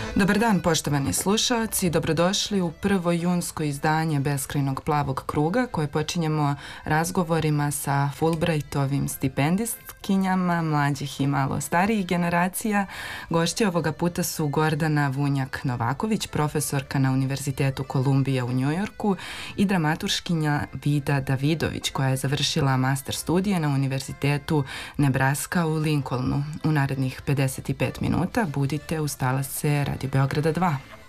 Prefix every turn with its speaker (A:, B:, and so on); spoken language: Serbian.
A: Dobar dan, poštovani slušalci. Dobrodošli u prvo junsko izdanje Beskrajnog plavog kruga koje počinjemo razgovorima sa Fulbrightovim stipendistkinjama mlađih i malo starijih generacija. Gošće ovoga puta su Gordana Vunjak-Novaković, profesorka na Univerzitetu Kolumbija u Njujorku, i dramaturškinja Vida Davidović, koja je završila master studije na Univerzitetu Nebraska u Lincolnu. U narednih 55 minuta budite uz talase Radio Beograda 2.